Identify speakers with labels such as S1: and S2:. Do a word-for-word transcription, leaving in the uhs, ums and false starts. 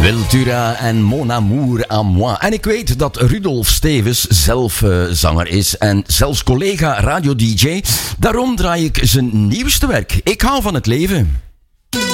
S1: Wiltura en Mon Amour à moi. En ik weet dat Rudolf Stevens zelf uh, zanger is en zelfs collega radio-dj. Daarom draai ik zijn nieuwste werk. Ik hou van het leven.